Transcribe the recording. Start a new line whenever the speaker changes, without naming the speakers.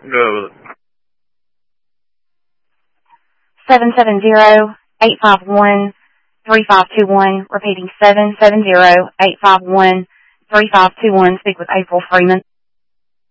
Go with it.
770-851-3521. Repeating 770-851-3521. Speak with April Freeman.